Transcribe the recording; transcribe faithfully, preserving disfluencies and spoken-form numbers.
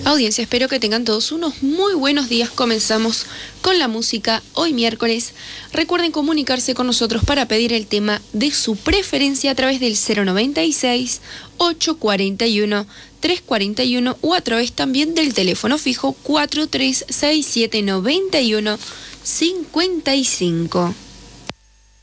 Audiencia, espero que tengan todos unos muy buenos días. Comenzamos con la música hoy miércoles. Recuerden comunicarse con nosotros para pedir el tema de su preferencia a través del cero noventa y seis, ochocientos cuarenta y uno, trescientos cuarenta y uno o a través también del teléfono fijo cuatro tres seis siete nueve uno cinco cinco.